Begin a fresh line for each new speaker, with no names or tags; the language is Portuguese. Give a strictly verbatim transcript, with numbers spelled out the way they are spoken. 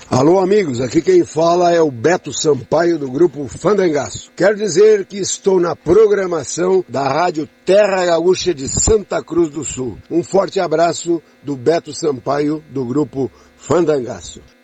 Alô amigos, aqui quem fala é o Beto Sampaio do grupo Fandangaço. Quero dizer que estou na programação da Rádio Terra Gaúcha de Santa Cruz do Sul. Um forte abraço do Beto Sampaio do grupo Fandangaço.